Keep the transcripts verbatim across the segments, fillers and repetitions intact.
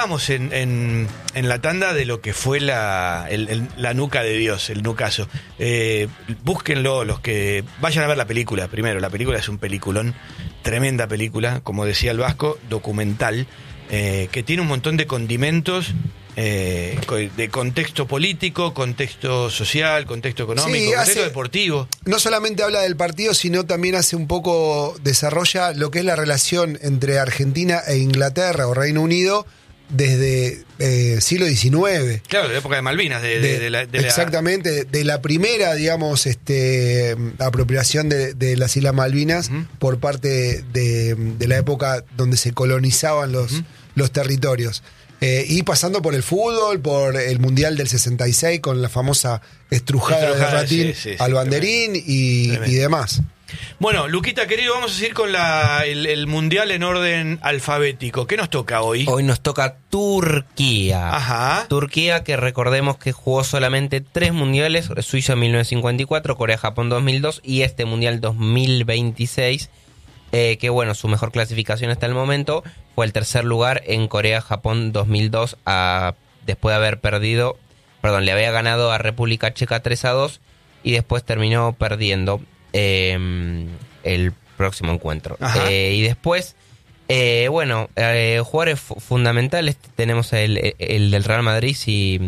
hablábamos en, en, en la tanda de lo que fue la, el, el, la nuca de Dios, el nucazo. Eh, búsquenlo, los que vayan a ver la película primero. La película es un peliculón, tremenda película, como decía el Vasco, documental, eh, que tiene un montón de condimentos. Eh, de contexto político, contexto social, contexto económico, sí, contexto hace, deportivo. No solamente habla del partido, sino también hace un poco, desarrolla lo que es la relación entre Argentina e Inglaterra o Reino Unido desde eh, siglo diecinueve. Claro, de la época de Malvinas. De, de, de la, de exactamente, la... de la primera, digamos, este, apropiación de, de las Islas Malvinas uh-huh. por parte de, de la época donde se colonizaban los, uh-huh. los territorios. Eh, y pasando por el fútbol, por el Mundial del sesenta y seis con la famosa estrujada, estrujada de Ratín sí, sí, sí, al banderín y, y demás. Bueno, Luquita, querido, vamos a seguir con la, el, el Mundial en orden alfabético. ¿Qué nos toca hoy? Hoy nos toca Turquía. Ajá. Turquía, que recordemos que jugó solamente tres mundiales: Suiza en mil novecientos cincuenta y cuatro, Corea-Japón dos mil dos y este Mundial dos mil veintiséis. Eh, que bueno, su mejor clasificación hasta el momento fue el tercer lugar en Corea-Japón dos mil dos, a, después de haber perdido, perdón, le había ganado a República Checa tres a dos y después terminó perdiendo eh, el próximo encuentro. Eh, y después, eh, bueno, eh, jugadores fu- fundamentales, tenemos el, el del Real Madrid y...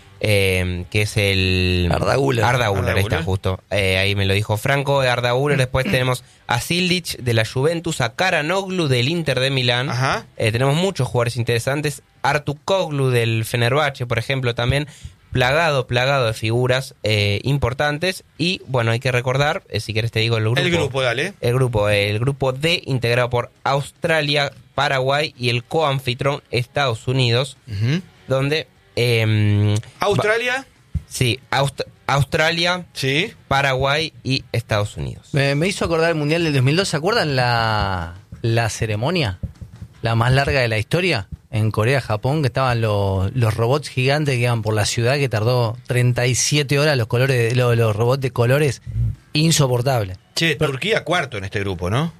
Eh, que es el Arda Güler. Arda Güler, ahí está justo. Eh, ahí me lo dijo Franco, Arda Güler. Después tenemos a Sildic de la Juventus, a Karanoglu del Inter de Milán. Ajá. Eh, tenemos muchos jugadores interesantes. Artukoglu del Fenerbahce, por ejemplo, también. Plagado, plagado de figuras eh, importantes. Y bueno, hay que recordar, eh, si querés te digo el grupo. El grupo, dale. El grupo, eh, el grupo D, integrado por Australia, Paraguay y el coanfitrión Estados Unidos, uh-huh. donde... Eh, ¿Australia? Va, sí, Aust- Australia, sí, Paraguay y Estados Unidos. Me, me hizo acordar el Mundial del dos mil dos. ¿Se acuerdan la, la ceremonia? La más larga de la historia. En Corea, Japón, que estaban los, los robots gigantes que iban por la ciudad, que tardó treinta y siete horas los colores, los, los robots de colores, insoportable. Che, Pero, Turquía cuarto en este grupo, ¿no?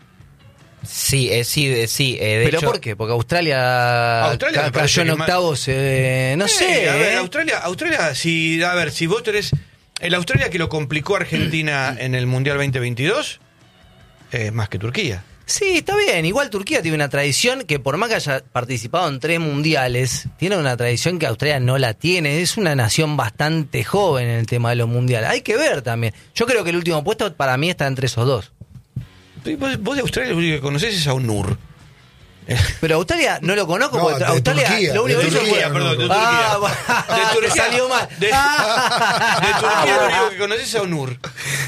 Sí, eh, sí, eh, sí. Eh, de ¿Pero hecho, por qué? Porque Australia, Australia ca- cayó en octavos, eh, no eh, sé. A ver, eh. Australia, Australia, si, a ver, si vos tenés... El Australia que lo complicó Argentina en el Mundial veinte veintidós es más que Turquía. Sí, está bien. Igual Turquía tiene una tradición que por más que haya participado en tres mundiales, tiene una tradición que Australia no la tiene. Es una nación bastante joven en el tema de los mundiales. Hay que ver también. Yo creo que el último puesto para mí está entre esos dos. Vos, vos de Australia lo único que conocés es a un Nur. Pero Australia no lo conozco, No, porque de Australia Turquía, lo único de que hizo Turquía, fue... perdón, de Ah, Turquía. bueno, De Turquía. te salió mal. De, de Turquía lo único que conocés es a un Nur.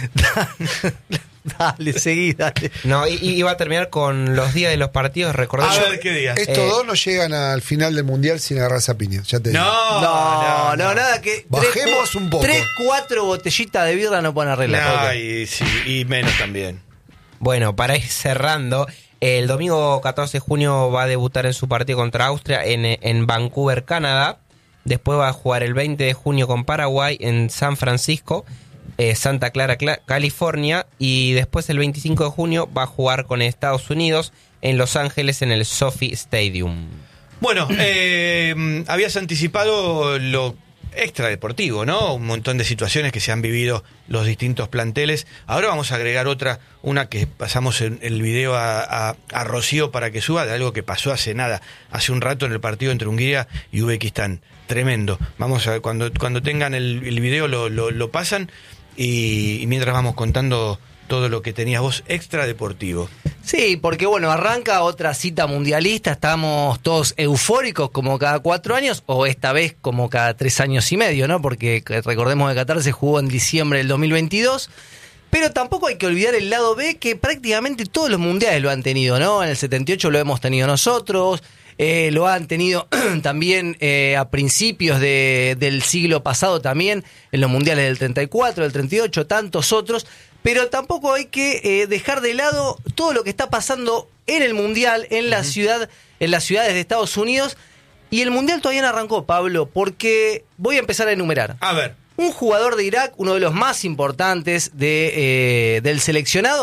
Dale, seguí, dale. no, y, y iba a terminar con los días de los partidos. Recordemos. A ver, ¿qué días? Estos Eh, dos no llegan al final del Mundial sin agarrarse a piña, ya te digo. No, No, no, nada que... Bajemos tres, un poco. Tres, cuatro botellitas de birra no pueden arreglar. No, y, sí, y menos también. Bueno, para ir cerrando, el domingo catorce de junio va a debutar en su partido contra Austria en, en Vancouver, Canadá. Después va a jugar el veinte de junio con Paraguay en San Francisco, eh, Santa Clara, Cla- California. Y después el veinticinco de junio va a jugar con Estados Unidos en Los Ángeles en el SoFi Stadium. Bueno, eh, habías anticipado lo extradeportivo, ¿no? Un montón de situaciones que se han vivido los distintos planteles. Ahora vamos a agregar otra, una que pasamos en el video a, a, a Rocío para que suba, de algo que pasó hace nada, hace un rato en el partido entre Hungría y Uzbekistán. Tremendo. Vamos a cuando cuando tengan el, el video lo, lo, lo pasan y, y mientras vamos contando todo lo que tenías vos extradeportivo. Sí, porque bueno, arranca otra cita mundialista, estamos todos eufóricos como cada cuatro años, o esta vez como cada tres años y medio, ¿no? Porque recordemos que Qatar se jugó en diciembre del dos mil veintidós, pero tampoco hay que olvidar el lado B, que prácticamente todos los mundiales lo han tenido, ¿no? En el setenta y ocho lo hemos tenido nosotros, eh, lo han tenido también eh, a principios de, del siglo pasado también, en los mundiales del treinta y cuatro, del treinta y ocho, tantos otros. Pero tampoco hay que eh, dejar de lado todo lo que está pasando en el Mundial, en la uh-huh. ciudad, en las ciudades de Estados Unidos. Y el Mundial todavía no arrancó, Pablo, porque voy a empezar a enumerar. A ver. Un jugador de Irak, uno de los más importantes de, eh, del seleccionado,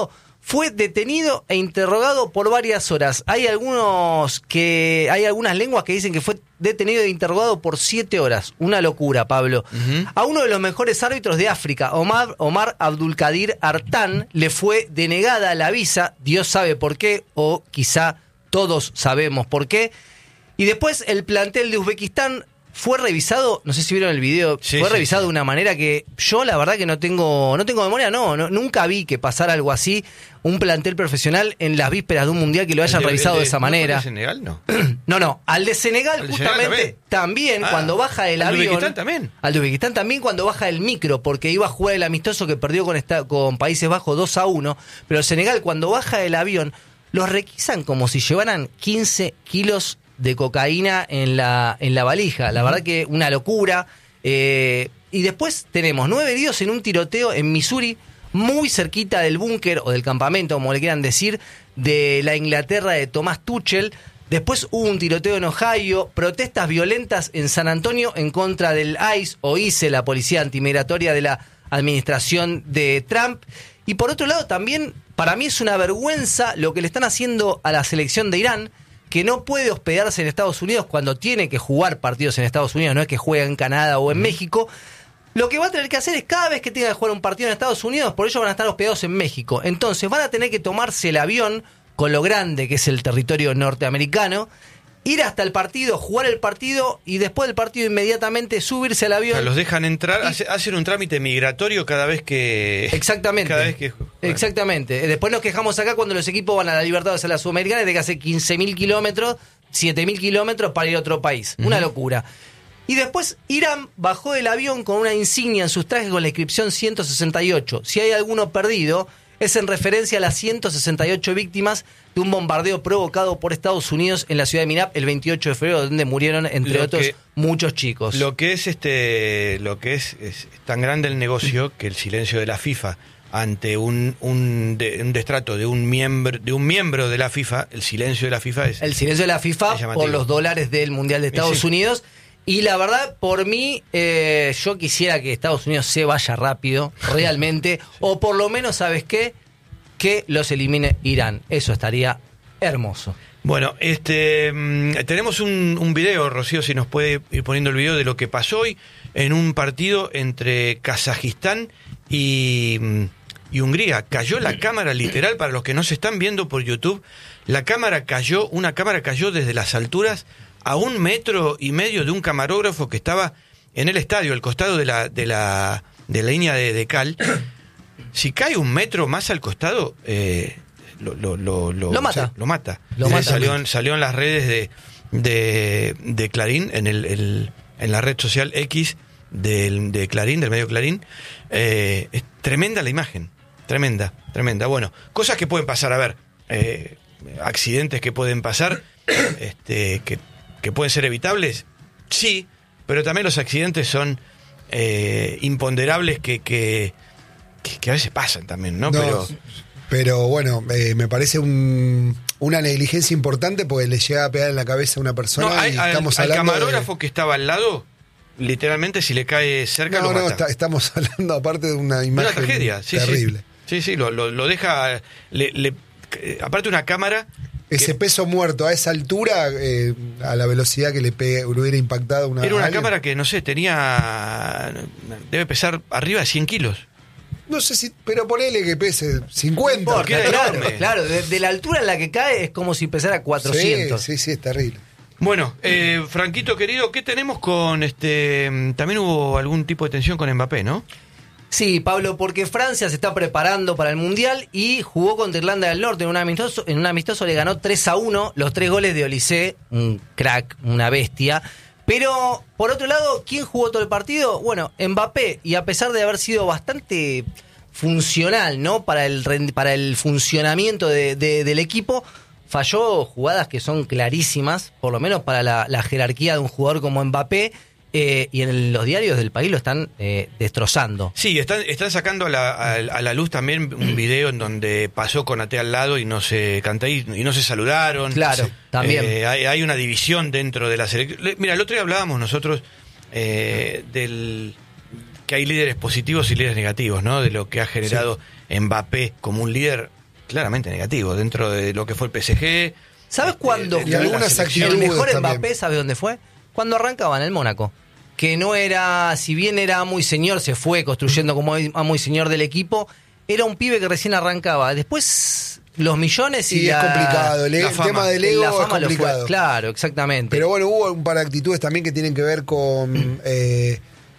fue detenido e interrogado por varias horas. Hay algunos que hay algunas lenguas que dicen que fue detenido e interrogado por siete horas. Una locura, Pablo. Uh-huh. A uno de los mejores árbitros de África, Omar, Omar Abdulkadir Artan, le fue denegada la visa. Dios sabe por qué, o quizá todos sabemos por qué. Y después el plantel de Uzbekistán fue revisado, no sé si vieron el video, sí, fue sí, revisado sí. de una manera que yo la verdad que no tengo no tengo memoria, no, no nunca vi que pasara algo así, un plantel profesional en las vísperas de un mundial que lo hayan de, revisado de, de esa ¿no manera. ¿Al de Senegal no? no, no, al de Senegal ¿Al de justamente Senegal también, también ah, cuando baja el ¿al avión. ¿Al de Uzbekistán también? Al de Uzbekistán también cuando baja el micro, porque iba a jugar el amistoso que perdió con, esta, con Países Bajos dos a uno, pero el Senegal cuando baja el avión los requisan como si llevaran quince kilos de cocaína en la en la valija. La verdad que una locura. Eh, y después tenemos nueve heridos en un tiroteo en Missouri, muy cerquita del búnker o del campamento, como le quieran decir, de la Inglaterra de Thomas Tuchel. Después hubo un tiroteo en Ohio, protestas violentas en San Antonio en contra del ICE o ICE, la policía antimigratoria de la administración de Trump. Y por otro lado también, para mí es una vergüenza lo que le están haciendo a la selección de Irán, que no puede hospedarse en Estados Unidos cuando tiene que jugar partidos en Estados Unidos, no es que juega en Canadá o en México. Lo que va a tener que hacer es cada vez que tenga que jugar un partido en Estados Unidos, por ello van a estar hospedados en México. Entonces van a tener que tomarse el avión, con lo grande que es el territorio norteamericano, ir hasta el partido, jugar el partido y después del partido inmediatamente subirse al avión. O sea, los dejan entrar, y... hacen un trámite migratorio cada vez que... Exactamente. Cada vez que... Bueno. Exactamente. Después nos quejamos acá cuando los equipos van a la Libertadores a la Sudamericana y de que hace quince mil kilómetros, siete mil kilómetros para ir a otro país. Uh-huh. Una locura. Y después Irán bajó del avión con una insignia en sus trajes con la inscripción ciento sesenta y ocho. Si hay alguno perdido, es en referencia a las ciento sesenta y ocho víctimas de un bombardeo provocado por Estados Unidos en la ciudad de Minab el veintiocho de febrero, donde murieron, entre lo otros, que, muchos chicos. Lo que es este, lo que es, es tan grande el negocio que el silencio de la FIFA ante un un, de, un destrato de un miembro de un miembro de la FIFA, el silencio de la FIFA es el silencio de la FIFA por los dólares del Mundial de Estados sí. Unidos. Y la verdad, por mí, eh, yo quisiera que Estados Unidos se vaya rápido, realmente, o por lo menos, ¿sabes qué? Que los elimine Irán. Eso estaría hermoso. Bueno, este tenemos un, un video, Rocío, si nos puede ir poniendo el video de lo que pasó hoy en un partido entre Kazajistán y, y Hungría. Cayó la cámara, literal, para los que no se están viendo por YouTube, la cámara cayó, una cámara cayó desde las alturas a un metro y medio de un camarógrafo que estaba en el estadio, al costado de la de la, de la línea de, de cal. Si cae un metro más al costado, eh, lo, lo, lo, lo, lo mata. Lo mata. Lo mata. Salió, en, salió en las redes de, de, de Clarín, en, el, el, en la red social X del, de Clarín, del medio Clarín. Eh, es tremenda la imagen. Tremenda, tremenda. Bueno, cosas que pueden pasar. A ver, eh, accidentes que pueden pasar, este, que... ¿Que pueden ser evitables? Sí, pero también los accidentes son eh, imponderables que, que, que, que a veces pasan también, ¿no? no pero, pero bueno, eh, me parece un, una negligencia importante porque le llega a pegar en la cabeza a una persona. No, hay, y al, estamos al hablando camarógrafo de... que estaba al lado, literalmente si le cae cerca no, lo no, mata. está, estamos hablando aparte de una imagen una tragedia, sí, terrible. Sí, sí, sí lo, lo, lo deja... Le, le, aparte una cámara... Ese que, peso muerto a esa altura, eh, a la velocidad que le, pegue, le hubiera impactado una... Era una alguien. cámara que, no sé, tenía... Debe pesar arriba de cien kilos. No sé si... Pero ponele que pese cincuenta. Porque era claro, enorme. claro de, de la altura en la que cae es como si pesara cuatrocientos. Sí, sí, sí, es terrible. Bueno, eh, Franquito querido, ¿qué tenemos con este? También hubo algún tipo de tensión con Mbappé, ¿no? Sí, Pablo, porque Francia se está preparando para el Mundial y jugó contra Irlanda del Norte en un amistoso, en un amistoso le ganó tres a uno, los tres goles de Olise, un crack, una bestia. Pero, por otro lado, ¿quién jugó todo el partido? Bueno, Mbappé, y a pesar de haber sido bastante funcional, ¿no? Para el, para el funcionamiento de, de, del equipo, falló jugadas que son clarísimas, por lo menos para la, la jerarquía de un jugador como Mbappé. Eh, y en los diarios del país lo están eh, destrozando. Sí, están, están sacando a la, a, a la luz también un video en donde pasó Konaté al lado y no se cantó y, y no se saludaron. Claro, sí. también. Eh, hay, hay una división dentro de la selección. Mira, el otro día hablábamos nosotros eh, del que hay líderes positivos y líderes negativos, ¿no? De lo que ha generado sí. Mbappé como un líder claramente negativo dentro de lo que fue el P S G. ¿Sabes este, cuándo? de- Y de la algunas selección. El mejor también. Mbappé, ¿sabes dónde fue? Cuando arrancaba en el Mónaco. Que no era, si bien era muy señor, se fue construyendo como a muy señor del equipo, era un pibe que recién arrancaba. Después los millones y, Y es la- complicado, el, la el fama. tema del la ego es fama lo fue. complicado. Claro, exactamente. Pero bueno, hubo un par de actitudes también que tienen que ver con eh,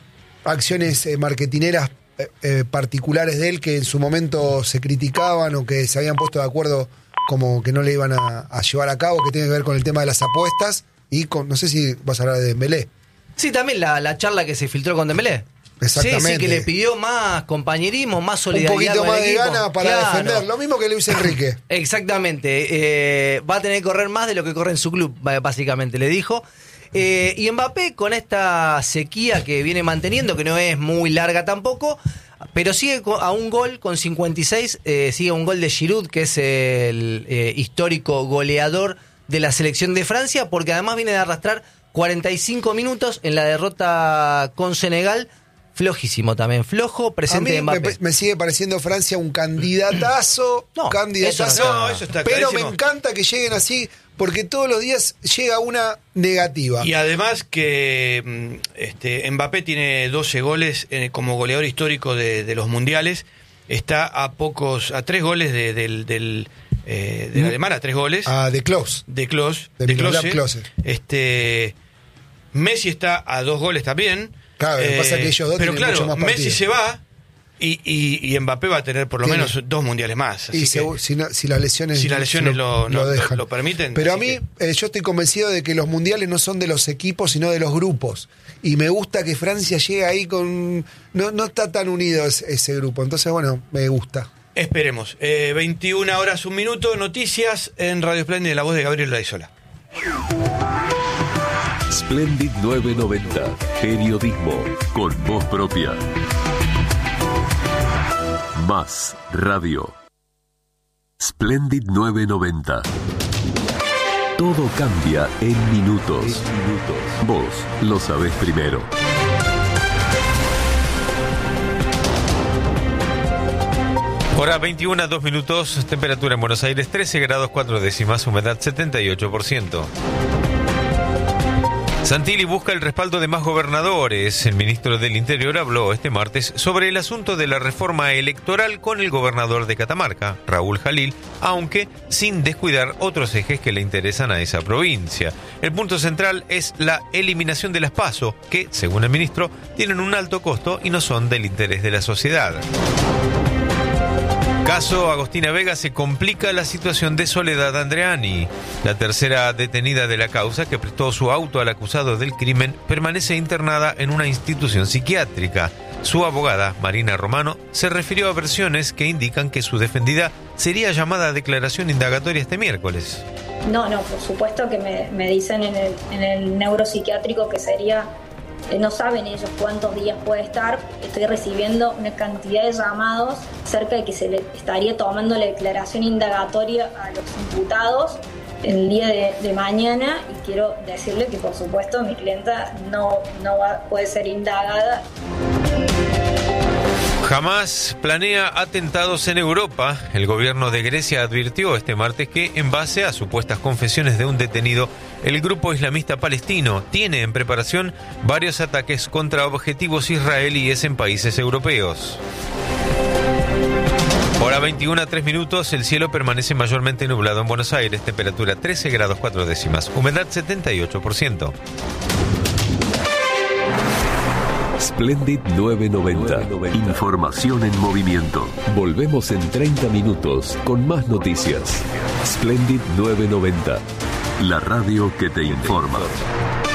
acciones eh, marketineras eh, eh, particulares de él que en su momento se criticaban o que se habían puesto de acuerdo como que no le iban a, a llevar a cabo, que tiene que ver con el tema de las apuestas y con, no sé si vas a hablar de Dembélé. Sí, también la, la charla que se filtró con Dembélé. Exactamente. Sí, sí, que le pidió más compañerismo, más Un solidaridad. poquito con más el de equipo. gana para Claro. defender, lo mismo que Luis Enrique. Exactamente. Eh, va a tener que correr más de lo que corre en su club, b- básicamente, le dijo. Eh, y Mbappé, con esta sequía que viene manteniendo, que no es muy larga tampoco, pero sigue co- a un gol con cincuenta y seis, eh, sigue a un gol de Giroud, que es el eh, histórico goleador de la selección de Francia, porque además viene de arrastrar cuarenta y cinco minutos en la derrota con Senegal. Flojísimo también, flojo, A presente de mí me, Mbappé. me sigue pareciendo Francia un candidatazo, No, candidatazo. eso no, eso está pero clarísimo. me encanta que lleguen así porque todos los días llega una negativa. Y además que mm, este, Mbappé tiene doce goles eh, como goleador histórico de, de los mundiales. Está a pocos, a tres goles de, del, del, eh, de la alemana, a tres goles. Ah, de Klaus. De Klose. De De, Miroslav Klose. Klose. Este, Messi está a dos goles también. Claro, lo que pasa es que ellos dos pero tienen claro, mucho más Messi partidos. se va y, y, y Mbappé va a tener por lo Tiene. menos dos mundiales más. Así Y que seguro- si, no- si las lesiones, si las lesiones si lo, no- lo- dejan. lo permiten. Pero a así mí, que- eh, yo estoy convencido de que los mundiales no son de los equipos, sino de los grupos. Y me gusta que Francia llegue ahí con... No, no está tan unido ese, ese grupo. Entonces, bueno, me gusta. Esperemos. Eh, veintiuna horas, un minuto. Noticias en Radio Splendid, la voz de Gabriel Laizola. Splendid novecientos noventa. Periodismo con voz propia. Más radio. Splendid novecientos noventa. Todo cambia en minutos. Vos lo sabés primero. Hora veintiuna, dos minutos, temperatura en Buenos Aires trece grados cuatro décimas, humedad setenta y ocho por ciento. Santilli busca el respaldo de más gobernadores. El ministro del Interior habló este martes sobre el asunto de la reforma electoral con el gobernador de Catamarca, Raúl Jalil, aunque sin descuidar otros ejes que le interesan a esa provincia. El punto central es la eliminación de las PASO, que, según el ministro, tienen un alto costo y no son del interés de la sociedad. Caso Agostina Vega, se complica la situación de Soledad Andreani. La tercera detenida de la causa, que prestó su auto al acusado del crimen, permanece internada en una institución psiquiátrica. Su abogada, Marina Romano, se refirió a versiones que indican que su defendida sería llamada a declaración indagatoria este miércoles. No, no, por supuesto que me, me dicen en el, en el neuropsiquiátrico que sería, eh, no saben ellos cuántos días puede estar. Estoy recibiendo una cantidad de llamados cerca de que se le estaría tomando la declaración indagatoria a los imputados el día de, de mañana, y quiero decirle que por supuesto mi clienta no, no va, puede ser indagada. Jamás planea atentados en Europa. El gobierno de Grecia advirtió este martes que, en base a supuestas confesiones de un detenido, el grupo islamista palestino tiene en preparación varios ataques contra objetivos israelíes en países europeos. Hora veintiuna, tres minutos, el cielo permanece mayormente nublado en Buenos Aires, temperatura trece grados cuatro décimas, humedad setenta y ocho por ciento. Splendid novecientos noventa. Información en movimiento. Volvemos en treinta minutos con más noticias. Splendid novecientos noventa. La radio que te informa.